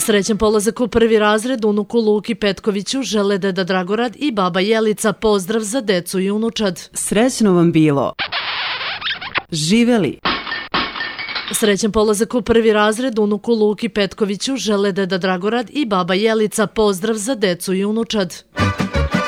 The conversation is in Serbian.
Srećan polazak u prvi razred unuku Luki Petkoviću žele deda Dragorad i baba Jelica. Pozdrav za decu i unučad. Srećno vam bilo. Živeli. Srećan polazak u prvi razred unuku Luki Petkoviću žele deda Dragorad i baba Jelica. Pozdrav za decu i unučad.